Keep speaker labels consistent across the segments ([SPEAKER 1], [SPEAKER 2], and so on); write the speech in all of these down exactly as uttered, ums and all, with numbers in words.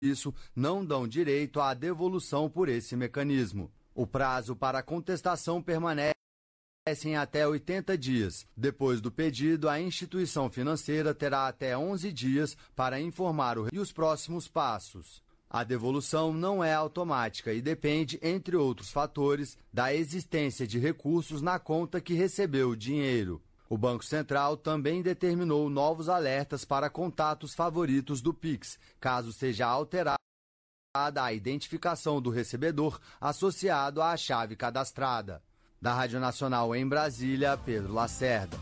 [SPEAKER 1] isso não dão direito à devolução por esse mecanismo. O prazo para contestação permanece em até oitenta dias. Depois do pedido, a instituição financeira terá até onze dias para informar o e os próximos passos. A devolução não é automática e depende, entre outros fatores, da existência de recursos na conta que recebeu o dinheiro. O Banco Central também determinou novos alertas para contatos favoritos do Pix, caso seja alterada a identificação do recebedor associado à chave cadastrada. Da Rádio Nacional em Brasília, Pedro Lacerda.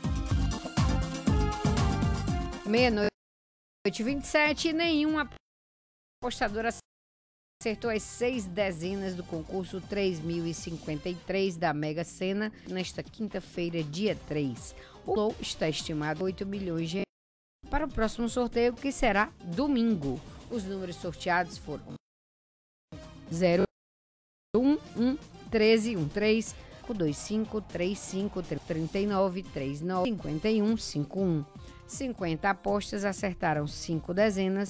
[SPEAKER 2] Meia-noite e vinte e sete, nenhuma apostadora acertou as seis dezenas do concurso três mil e cinquenta e três da Mega Sena nesta quinta-feira, dia três. O valor está estimado a oito milhões de reais para o próximo sorteio, que será domingo. Os números sorteados foram zero, um, um, treze, treze, dois cinco, três cinco, trinta e nove, trinta e nove, cinquenta e um, cinquenta e um. cinquenta apostas acertaram cinco dezenas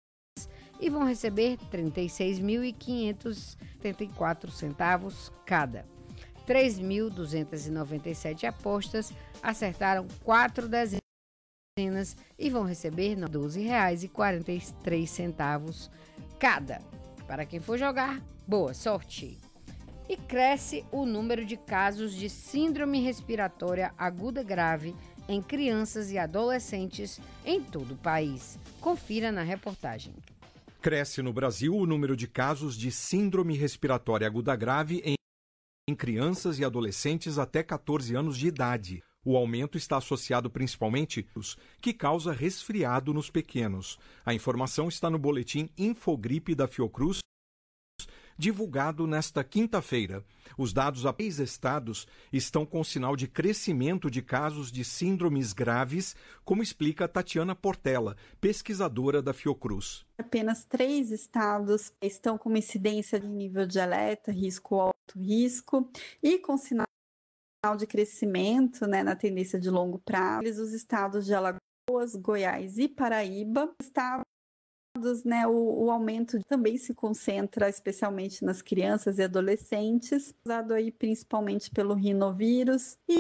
[SPEAKER 2] e vão receber trinta e seis mil quinhentos e setenta e quatro centavos cada. três mil duzentas e noventa e sete apostas acertaram quatro dezenas e vão receber doze reais e quarenta e três centavos cada. Para quem for jogar, boa sorte! E cresce o número de casos de síndrome respiratória aguda grave em crianças e adolescentes em todo o país. Confira na reportagem.
[SPEAKER 3] Cresce no Brasil o número de casos de síndrome respiratória aguda grave em, em crianças e adolescentes até catorze anos de idade. O aumento está associado principalmente aos que causa resfriado nos pequenos. A informação está no boletim Infogripe da Fiocruz, divulgado nesta quinta-feira. Os dados a seis estados estão com sinal de crescimento de casos de síndromes graves, como explica Tatiana Portela, pesquisadora da Fiocruz.
[SPEAKER 4] Apenas três estados estão com uma incidência de nível de alerta, risco alto risco, e com sinal de crescimento, né, na tendência de longo prazo. Os estados de Alagoas, Goiás e Paraíba, estados Né, o, o aumento também se concentra especialmente nas crianças e adolescentes, usado aí principalmente pelo rinovírus e,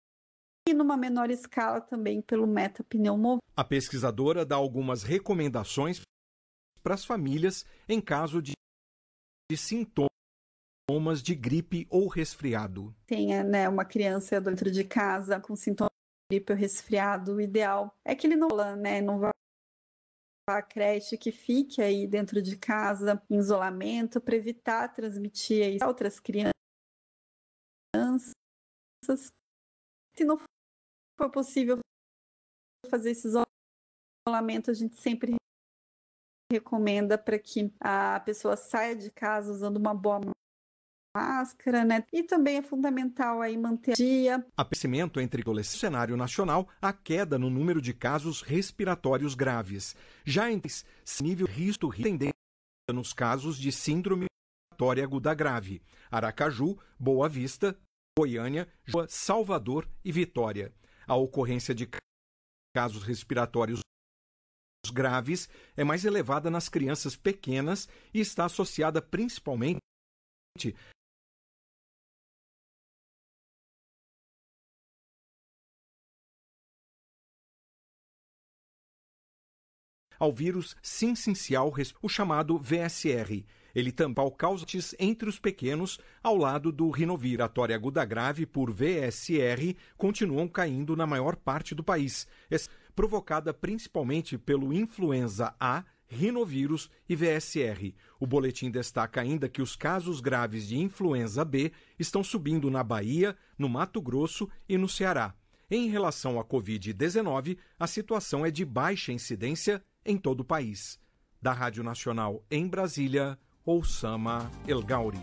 [SPEAKER 4] e numa menor escala também pelo metapneumovírus.
[SPEAKER 3] A pesquisadora dá algumas recomendações para as famílias em caso de, de sintomas de gripe ou resfriado.
[SPEAKER 4] Tem, né, uma criança dentro de casa com sintomas de gripe ou resfriado, o ideal é que ele não, né, não vá a creche, que fique aí dentro de casa, em isolamento, para evitar transmitir aí a outras crianças. Se não for possível fazer esse isolamento, a gente sempre recomenda para que a pessoa saia de casa usando uma boa máscara, né? E também é fundamental aí manter a dia.
[SPEAKER 3] Aparecimento entre adolescentes no cenário nacional, a queda no número de casos respiratórios graves. Já em nível risco tendência nos casos de síndrome respiratória aguda grave. Aracaju, Boa Vista, Goiânia, Salvador e Vitória. A ocorrência de casos respiratórios graves é mais elevada nas crianças pequenas e está associada principalmente ao vírus sincincial, o chamado V S R. Ele também causa entre os pequenos, ao lado do rinoviratória aguda grave por V S R, continuam caindo na maior parte do país, provocada principalmente pelo influenza A, rinovírus e V S R. O boletim destaca ainda que os casos graves de influenza B estão subindo na Bahia, no Mato Grosso e no Ceará. Em relação à covid dezenove, a situação é de baixa incidência em todo o país. Da Rádio Nacional em Brasília, Oussama El Gauri.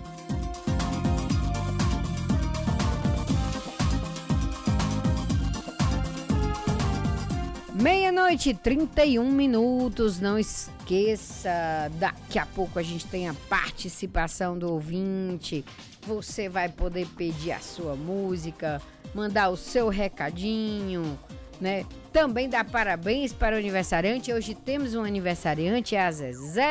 [SPEAKER 2] Meia-noite e trinta e um minutos. Não esqueça, daqui a pouco a gente tem a participação do ouvinte. Você vai poder pedir a sua música, mandar o seu recadinho, né? Também dar parabéns para o aniversariante. Hoje temos um aniversariante, é a Zezé.